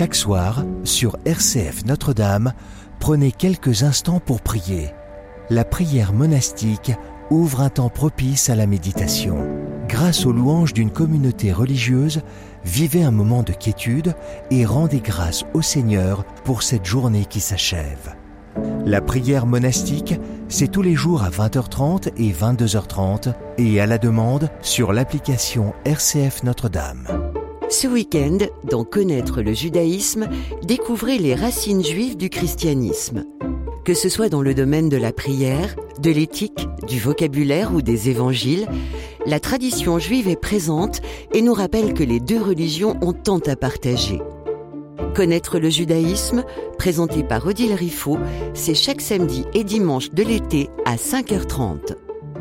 Chaque soir, sur RCF Notre-Dame, prenez quelques instants pour prier. La prière monastique ouvre un temps propice à la méditation. Grâce aux louanges d'une communauté religieuse, vivez un moment de quiétude et rendez grâce au Seigneur pour cette journée qui s'achève. La prière monastique, c'est tous les jours à 20h30 et 22h30 et à la demande sur l'application RCF Notre-Dame. Ce week-end, dans Connaître le judaïsme, découvrez les racines juives du christianisme. Que ce soit dans le domaine de la prière, de l'éthique, du vocabulaire ou des évangiles, la tradition juive est présente et nous rappelle que les deux religions ont tant à partager. Connaître le judaïsme, présenté par Odile Riffaut, c'est chaque samedi et dimanche de l'été à 5h30.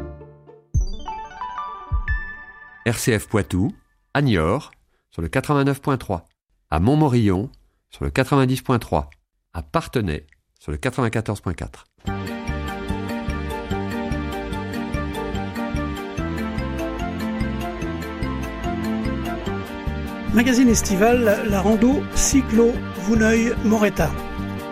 RCF Poitou, à Niort, sur le 89.3, à Montmorillon, sur le 90.3, à Parthenay, sur le 94.4. Magazine estival, la rando Cyclo-Vouneuil-Moretta.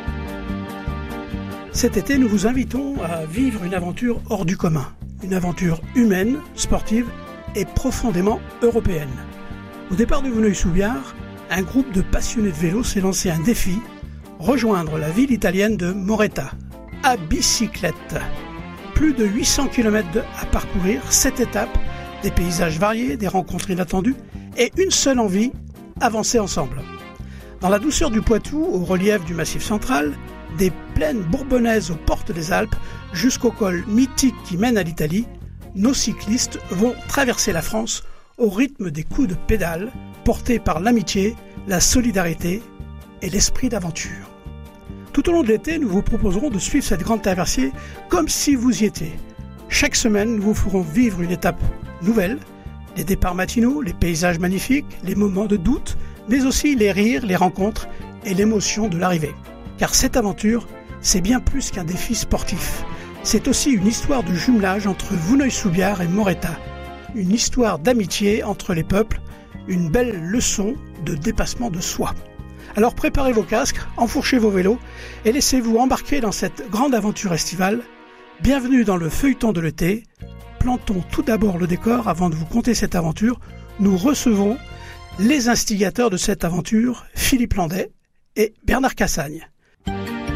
Cet été, nous vous invitons à vivre une aventure hors du commun. Une aventure humaine, sportive et profondément européenne. Au départ de Vouneuil-sous-Biard, un groupe de passionnés de vélo s'est lancé un défi, rejoindre la ville italienne de Moretta, à bicyclette. Plus de 800 km à parcourir, 7 étapes, des paysages variés, des rencontres inattendues et une seule envie, avancer ensemble. Dans la douceur du Poitou, au relief du Massif central, des plaines bourbonnaises aux portes des Alpes, jusqu'au col mythique qui mène à l'Italie, nos cyclistes vont traverser la France au rythme des coups de pédale, portés par l'amitié, la solidarité et l'esprit d'aventure. Tout au long de l'été, nous vous proposerons de suivre cette grande traversée comme si vous y étiez. Chaque semaine, nous vous ferons vivre une étape nouvelle, les départs matinaux, les paysages magnifiques, les moments de doute, mais aussi les rires, les rencontres et l'émotion de l'arrivée. Car cette aventure, c'est bien plus qu'un défi sportif. C'est aussi une histoire de jumelage entre Vouneuil-sous-Biard et Moretta. Une histoire d'amitié entre les peuples, une belle leçon de dépassement de soi. Alors préparez vos casques, enfourchez vos vélos et laissez-vous embarquer dans cette grande aventure estivale. Bienvenue dans le feuilleton de l'été. Plantons tout d'abord le décor avant de vous conter cette aventure. Nous recevons les instigateurs de cette aventure, Philippe Landais et Bernard Cassagne.